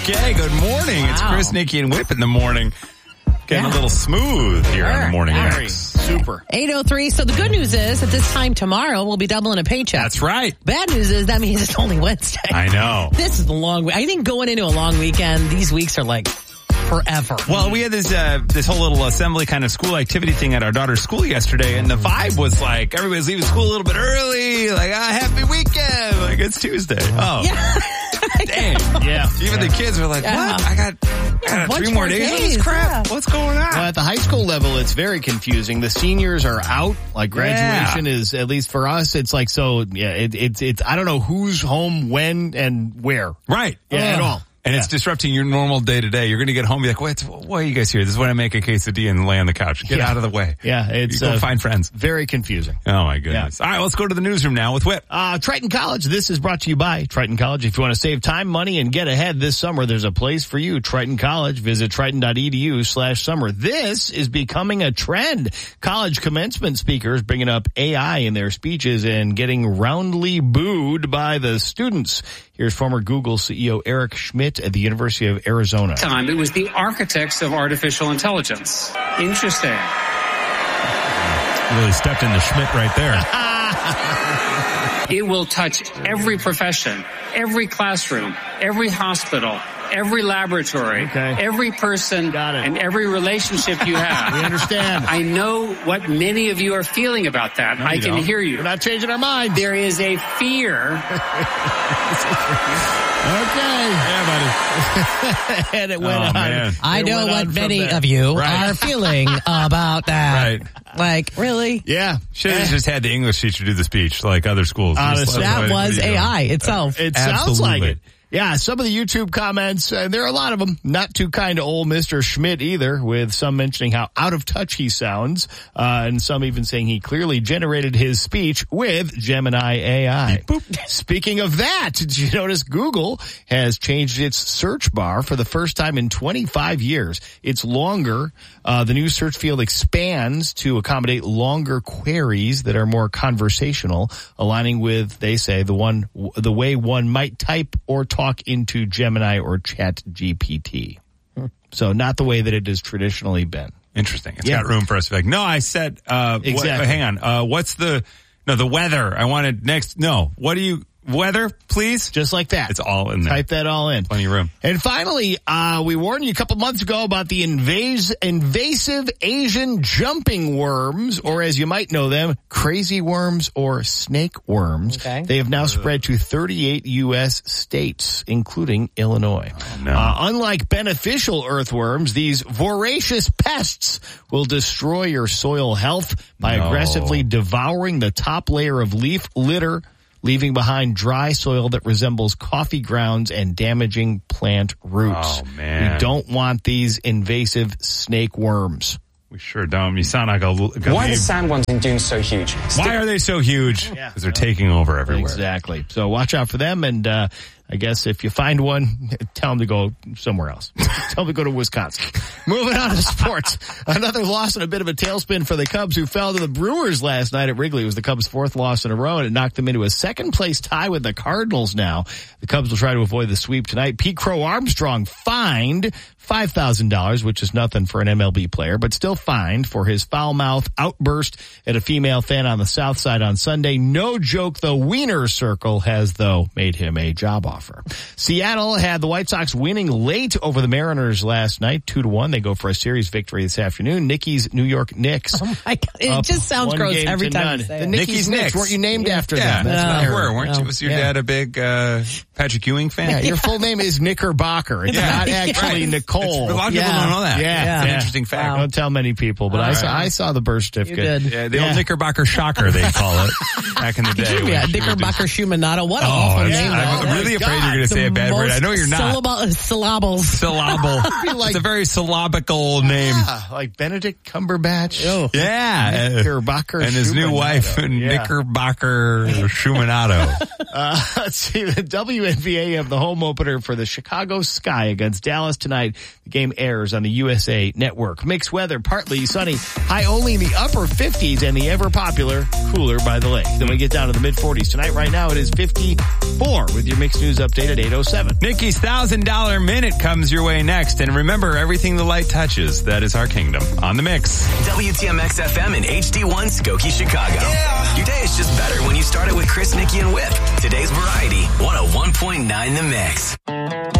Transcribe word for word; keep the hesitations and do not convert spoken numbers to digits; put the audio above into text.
Okay, good morning. Wow. It's Chris, Nikki, and Whip in the morning. Getting yeah. a little smooth here sure. on the morning Mix. Super. eight oh three. So the good news is, at this time tomorrow, we'll be doubling a paycheck. That's right. Bad news is, that means it's only Wednesday. I know. This is a long week. I think going into a long weekend, these weeks are like forever. Well, we had this uh, this whole little assembly kind of school activity thing at our daughter's school yesterday, and the vibe was like everybody's leaving school a little bit early, like, ah, happy weekend, like it's Tuesday. Oh. Yeah. Dang. Yeah. Even yeah. the kids were like, yeah. what? I got, I got three more days, days of this crap? Yeah. What's going on? Well, at the high school level, it's very confusing. The seniors are out. Like, graduation yeah. is, at least for us, it's like, so, yeah, it, it's, it's, I don't know who's home, when, and where. Right. Yeah, uh. at all. And yeah. it's disrupting your normal day to day. You're going to get home and be like, wait, why are you guys here? This is when I make a quesadilla and lay on the couch. Get yeah. out of the way. Yeah, it's you go uh, find friends. Very confusing. Oh my goodness. Yeah. All right, let's go to the newsroom now with Whip. Uh, Triton College. This is brought to you by Triton College. If you want to save time, money, and get ahead this summer, there's a place for you. Triton College. Visit triton.edu slash summer. This is becoming a trend. College commencement speakers bringing up A I in their speeches and getting roundly booed by the students. Here's former Google C E O Eric Schmidt at the University of Arizona. Time it was the architects of artificial intelligence. Interesting. Really stepped into Schmidt right there. It will touch every profession, every classroom, every hospital, every laboratory, okay. every person, Got it. and every relationship you have. We understand. I know what many of you are feeling about that. No, I you can don't. hear you. We're not changing our minds. There is a fear. Okay. Yeah, buddy. And it went oh, on. Man. I it know what many there. of you right. are feeling about that. Right. Like, really? Yeah. Should have just had the English teacher do the speech like other schools. Honestly. That was A I itself. It Absolutely. sounds like it. Yeah, some of the YouTube comments, and there are a lot of them, not too kind to old Mister Schmidt either, with some mentioning how out of touch he sounds, uh, and some even saying he clearly generated his speech with Gemini A I. Boop. Speaking of that, did you notice Google has changed its search bar for the first time in twenty-five years? It's longer. Uh, the new search field expands to accommodate longer queries that are more conversational, aligning with, they say, the one, the way one might type or talk Talk into Gemini or Chat G P T. So not the way that it has traditionally been. Interesting. It's yeah. got room for us to be like, no, I said, uh, exactly. What, hang on. Uh, what's the, no, the weather. I wanted next, no, what do you, weather, please? Just like that. It's all in there. Type that all in. Plenty of room. And finally, uh, we warned you a couple months ago about the invas- invasive Asian jumping worms, or as you might know them, crazy worms or snake worms. Okay. They have now spread to thirty-eight U S states, including Illinois. Oh, no. uh, unlike beneficial earthworms, these voracious pests will destroy your soil health by No. aggressively devouring the top layer of leaf litter, leaving behind dry soil that resembles coffee grounds and damaging plant roots. Oh, man. We don't want these invasive snake worms. We sure don't. You sound like a... Why are the sandworms in dunes so huge? Why are they so huge? Because Yeah. they're taking over everywhere. Exactly. So watch out for them, and uh I guess if you find one, tell them to go somewhere else. Tell them to go to Wisconsin. Moving on to sports. Another loss and a bit of a tailspin for the Cubs, who fell to the Brewers last night at Wrigley. It was the Cubs' fourth loss in a row, and it knocked them into a second-place tie with the Cardinals now. The Cubs will try to avoid the sweep tonight. Pete Crow Armstrong fined five thousand dollars, which is nothing for an M L B player, but still fined for his foul-mouth outburst at a female fan on the South Side on Sunday. No joke, the Wiener Circle has, though, made him a job offer. Seattle had the White Sox winning late over the Mariners last night, two to one. They go for a series victory this afternoon. Nikki's New York Knicks. Oh my God. It just sounds gross every time you say The it. Nikki's, Nikki's Knicks. Knicks. Weren't you named Yeah. after Yeah, them? that's No. what you were, weren't No. you? Was your Yeah. dad a big uh, Patrick Ewing fan? Yeah, your full name is Knickerbocker. It's Yeah. not actually Right. Nicole. It's, a lot of people Yeah. don't know that. Yeah. It's an Yeah. interesting fact. Wow. Don't tell many people, but All I right. saw I saw the birth certificate. You did. Yeah, the Yeah. old Knickerbocker shocker, they call it, back in the day. Yeah, when she would Knickerbocker Schumanado. What an do- awful Oh, name. yeah, though. I'm really my afraid God. you're going to say a bad word. I know you're not. Syllable, syllables. Syllable. like- It's a very syllabical name. Yeah, like Benedict Cumberbatch. Oh. Yeah. Knickerbocker And his new Schumanado. wife, Yeah. Knickerbocker Schumanado. Uh, let's see, the W N B A have the home opener for the Chicago Sky against Dallas tonight. The game airs on the U S A Network. Mixed weather, partly sunny, high only in the upper fifties and the ever popular cooler by the lake. Then we get down to the mid forties. Tonight, right now, it is fifty-four with your Mixed News update at eight oh seven. Nikki's one thousand dollars minute comes your way next. And remember, everything the light touches, that is our kingdom. On the Mix. W T M X F M and H D one Skokie, Chicago. Yeah. Your day is just better when you start it with Chris, Nikki, and Whip. Today's variety, one oh one point nine The Mix.